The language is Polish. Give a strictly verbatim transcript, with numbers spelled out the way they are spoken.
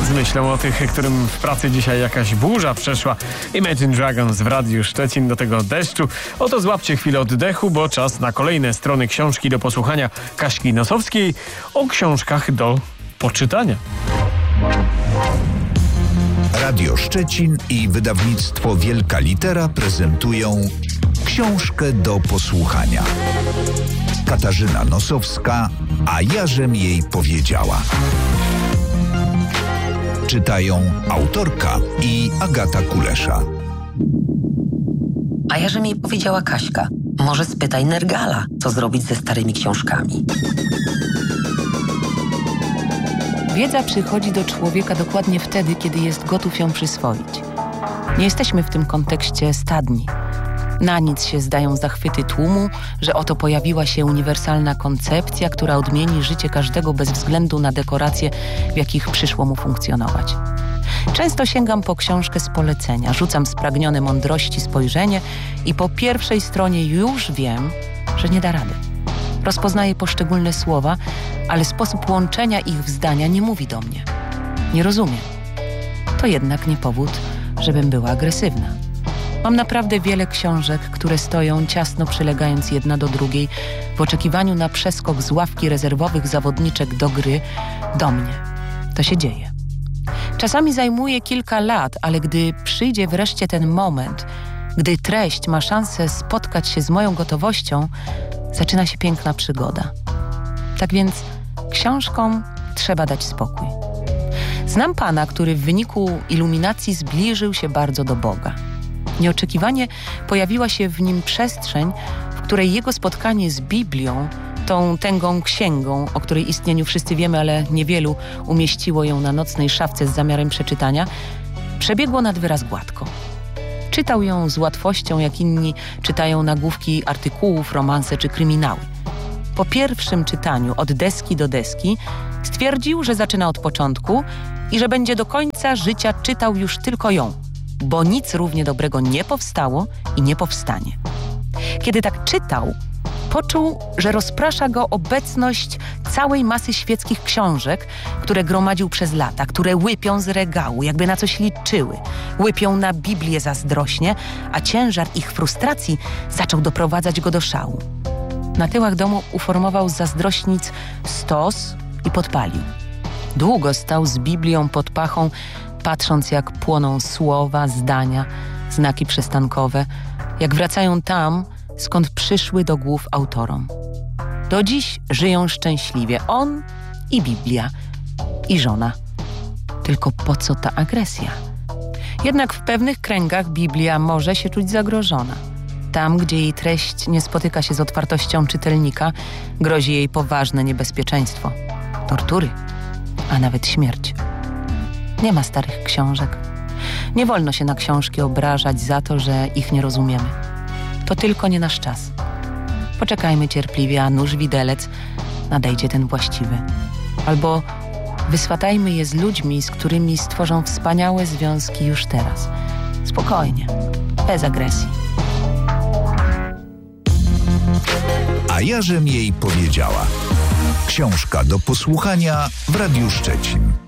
z myślą o tych, którym w pracy dzisiaj jakaś burza przeszła. Imagine Dragons w Radiu Szczecin, do tego deszczu. Oto złapcie chwilę oddechu, bo czas na kolejne strony książki do posłuchania Kaśki Nosowskiej o książkach do poczytania. Radio Szczecin i wydawnictwo Wielka Litera prezentują książkę do posłuchania. Katarzyna Nosowska, a jażem jej powiedziała. Czytają autorka i Agata Kulesza. A jażem jej powiedziała Kaśka. Może spytaj Nergala, co zrobić ze starymi książkami. Wiedza przychodzi do człowieka dokładnie wtedy, kiedy jest gotów ją przyswoić. Nie jesteśmy w tym kontekście stadni. Na nic się zdają zachwyty tłumu, że oto pojawiła się uniwersalna koncepcja, która odmieni życie każdego bez względu na dekoracje, w jakich przyszło mu funkcjonować. Często sięgam po książkę z polecenia, rzucam spragnione mądrości spojrzenie i po pierwszej stronie już wiem, że nie da rady. Rozpoznaję poszczególne słowa, ale sposób łączenia ich w zdania nie mówi do mnie. Nie rozumiem. To jednak nie powód, żebym była agresywna. Mam naprawdę wiele książek, które stoją ciasno przylegając jedna do drugiej w oczekiwaniu na przeskok z ławki rezerwowych zawodniczek do gry do mnie. To się dzieje. Czasami zajmuje kilka lat, ale gdy przyjdzie wreszcie ten moment, gdy treść ma szansę spotkać się z moją gotowością, zaczyna się piękna przygoda. Tak więc książkom trzeba dać spokój. Znam pana, który w wyniku iluminacji zbliżył się bardzo do Boga. Nieoczekiwanie pojawiła się w nim przestrzeń, w której jego spotkanie z Biblią, tą tęgą księgą, o której istnieniu wszyscy wiemy, ale niewielu umieściło ją na nocnej szafce z zamiarem przeczytania, przebiegło nad wyraz gładko. Czytał ją z łatwością, jak inni czytają nagłówki artykułów, romanse czy kryminały. Po pierwszym czytaniu od deski do deski stwierdził, że zaczyna od początku i że będzie do końca życia czytał już tylko ją, bo nic równie dobrego nie powstało i nie powstanie. Kiedy tak czytał, poczuł, że rozprasza go obecność całej masy świeckich książek, które gromadził przez lata, które łypią z regału, jakby na coś liczyły, łypią na Biblię zazdrośnie, a ciężar ich frustracji zaczął doprowadzać go do szału. Na tyłach domu uformował z zazdrośnic stos i podpalił. Długo stał z Biblią pod pachą, patrząc jak płoną słowa, zdania, znaki przystankowe, jak wracają tam, skąd przyszły do głów autorom. Do dziś żyją szczęśliwie on i Biblia, i żona. Tylko po co ta agresja? Jednak w pewnych kręgach Biblia może się czuć zagrożona. Tam, gdzie jej treść nie spotyka się z otwartością czytelnika, grozi jej poważne niebezpieczeństwo. Tortury, a nawet śmierć. Nie ma starych książek. Nie wolno się na książki obrażać za to, że ich nie rozumiemy. To tylko nie nasz czas. Poczekajmy cierpliwie, a nóż widelec nadejdzie ten właściwy. Albo wyswatajmy je z ludźmi, z którymi stworzą wspaniałe związki już teraz. Spokojnie, bez agresji. A jażem jej powiedziała. Książka do posłuchania w Radiu Szczecin.